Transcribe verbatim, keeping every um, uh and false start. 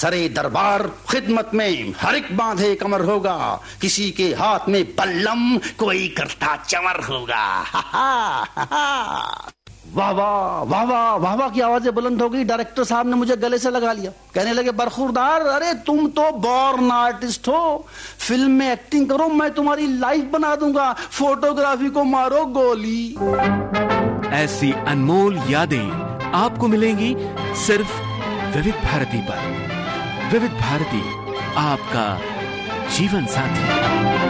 सरे दरबार खिदमत में हर एक बांधे कमर होगा, किसी के हाथ में बल्लम कोई करता चमर होगा। वाह वाह वाह वाह वाह वाह की आवाजें बुलंद हो गई। डायरेक्टर साहब ने मुझे गले से लगा लिया, कहने लगे बरखुरदार, अरे तुम तो बॉर्न आर्टिस्ट हो, फिल्म में एक्टिंग करो, मैं तुम्हारी लाइफ बना दूंगा, फोटोग्राफी को मारो गोली। ऐसी अनमोल यादें आपको मिलेंगी सिर्फ विविध भारती पर। विविध भारती, आपका जीवन साथी।